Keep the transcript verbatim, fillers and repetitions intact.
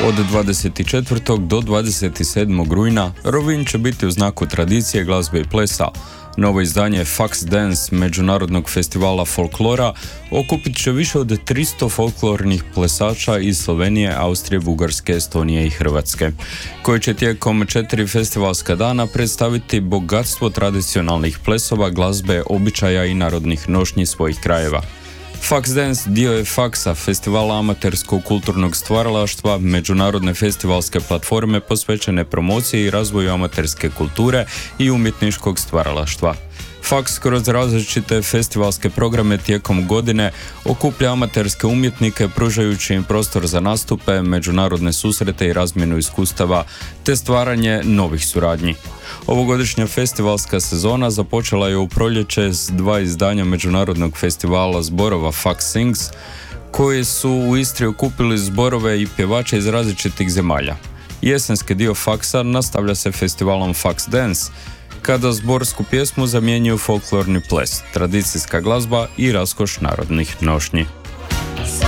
Od dvadeset četvrtog do dvadeset sedmog rujna Rovinj će biti u znaku tradicije, glazbe i plesa. Novo izdanje Fax Dance međunarodnog festivala folklora okupit će više od tristo folklornih plesača iz Slovenije, Austrije, Bugarske, Estonije i Hrvatske, koji će tijekom četiri festivalska dana predstaviti bogatstvo tradicionalnih plesova, glazbe, običaja i narodnih nošnji svojih krajeva. Fax Dance dio je Faksa, festivala amaterskog kulturnog stvaralaštva, međunarodne festivalske platforme posvećene promociji i razvoju amaterske kulture i umjetničkog stvaralaštva. Fax kroz različite festivalske programe tijekom godine okuplja amaterske umjetnike pružajući im prostor za nastupe, međunarodne susrete i razmjenu iskustava te stvaranje novih suradnji. Ovogodišnja festivalska sezona započela je u proljeće s dva izdanja međunarodnog festivala zborova Fax Sings, koji su u Istri okupili zborove i pjevače iz različitih zemalja. Jesenski dio Faksa nastavlja se festivalom Fax Dance, kada zborsku pjesmu zamjenjuju folklorni ples, tradicijska glazba i raskoš narodnih nošnji.